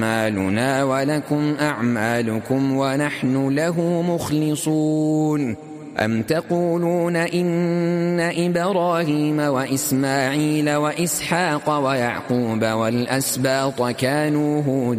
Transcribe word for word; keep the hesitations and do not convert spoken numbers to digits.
أعمالنا ولكم أعمالكم ونحن له مخلصون أم تقولون إن إبراهيم وإسماعيل وإسحاق ويعقوب والأسباط كانوا هودا